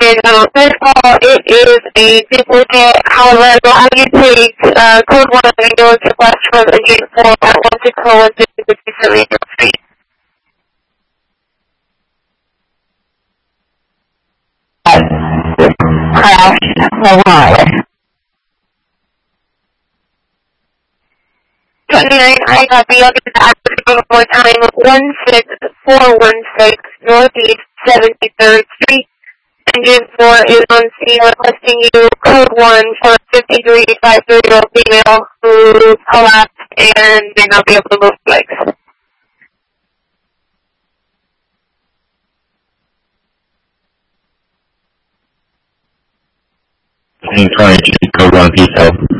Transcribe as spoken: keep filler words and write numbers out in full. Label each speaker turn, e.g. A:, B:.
A: And um, first of all, it is a duplicate. However, go ahead and take uh, code one and go to request from agent four at one six four one six six seven Street. Crash. Why? twenty-nine, I copy. I'll get the address one more time. one six four one six Northeast seventy-third Street. Engine four is on scene requesting you code one for fifty-three five-year-old female who collapsed and may not be able to move legs.
B: twenty twenty-two, code one, peace out.